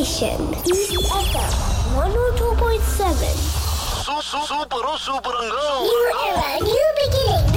station. East FM 102.7. Super, super, go. New era, new beginning.